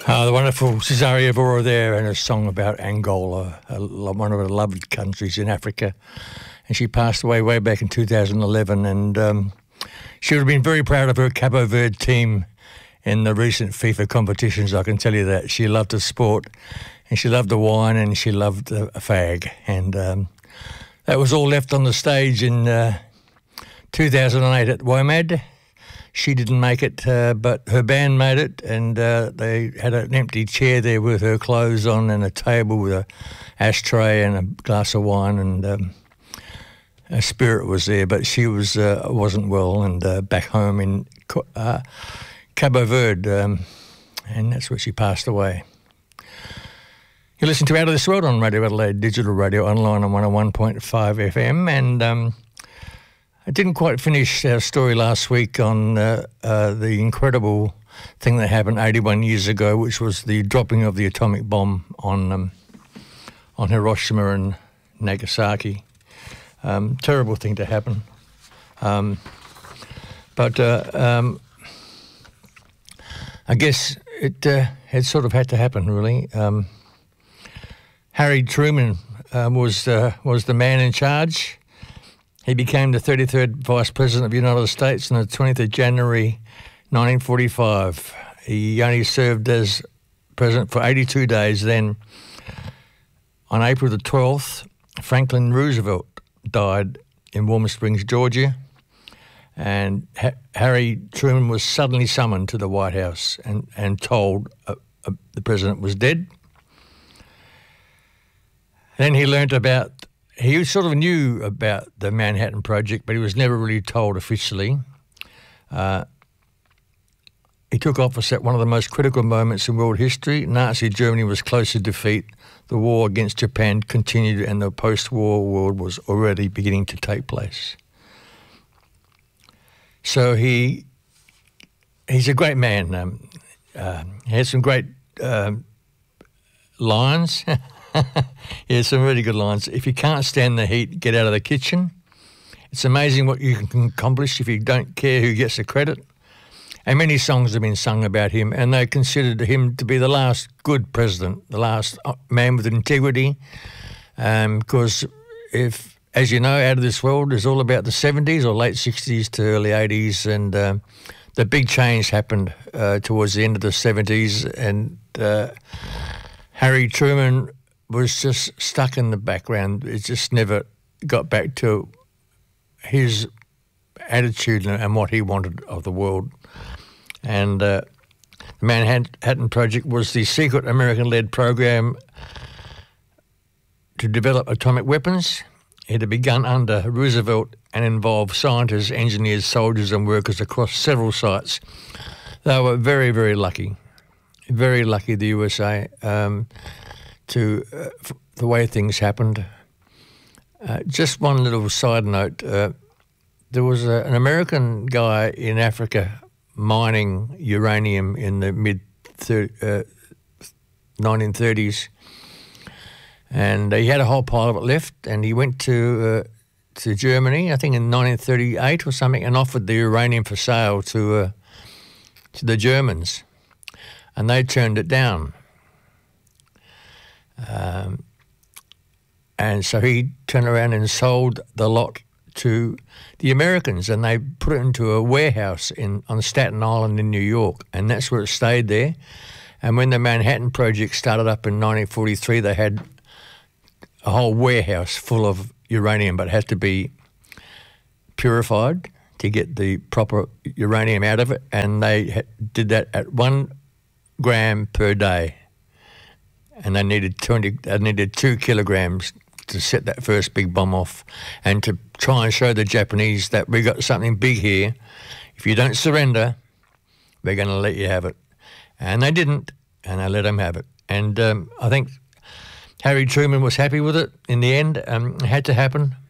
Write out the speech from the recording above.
The wonderful Cesaria Evora there, and a song about Angola, one of the loved countries in Africa. And she passed away way back in 2011, and she would have been very proud of her Cabo Verde team in the recent FIFA competitions, I can tell you that. She loved the sport, and she loved the wine, and she loved a fag. And that was all left on the stage in 2008 at WOMAD. She didn't make it, but her band made it, and they had an empty chair there with her clothes on and a table with an ashtray and a glass of wine, and her spirit was there, but she wasn't well, and back home in Cabo Verde, and that's where she passed away. You listen to Out of This World on Radio Adelaide, digital radio, online on 101.5 FM, and I didn't quite finish our story last week on the incredible thing that happened 81 years ago, which was the dropping of the atomic bomb on Hiroshima and Nagasaki. Terrible thing to happen. But I guess it sort of had to happen, really. Harry Truman was the man in charge. He became the 33rd Vice President of the United States on the 20th of January 1945. He only served as President for 82 days. Then, on April the 12th, Franklin Roosevelt died in Warm Springs, Georgia, and Harry Truman was suddenly summoned to the White House and told the President was dead. Then he learnt about... He sort of knew about the Manhattan Project, but he was never really told officially. He took office at one of the most critical moments in world history. Nazi Germany was close to defeat. The war against Japan continued, and the post-war world was already beginning to take place. So he's a great man. He has some great lines. Yeah, some really good lines. If you can't stand the heat, get out of the kitchen. It's amazing what you can accomplish if you don't care who gets the credit. And many songs have been sung about him, and they considered him to be the last good president, the last man with integrity. Because if, as you know, Out of This World is all about the 70s or late 60s to early 80s, and the big change happened towards the end of the 70s, and Harry Truman was just stuck in the background. It just never got back to his attitude and what he wanted of the world. And the Manhattan Project was the secret American-led program to develop atomic weapons. It had begun under Roosevelt and involved scientists, engineers, soldiers and workers across several sites. They were very, very lucky. Very lucky, the USA, to the way things happened. Just one little side note, there was an American guy in Africa mining uranium in the mid-1930s, and he had a whole pile of it left, and he went to Germany, I think in 1938 or something, and offered the uranium for sale to the Germans, and they turned it down. And so he turned around and sold the lot to the Americans, and they put it into a warehouse on Staten Island in New York, and that's where it stayed there. And when the Manhattan Project started up in 1943, they had a whole warehouse full of uranium, but it had to be purified to get the proper uranium out of it, and they did that at 1 gram per day. And they needed 2 kilograms to set that first big bomb off, and to try and show the Japanese that we got something big here. If you don't surrender, we're going to let you have it. And they didn't, and they let them have it. And I think Harry Truman was happy with it in the end. It had to happen.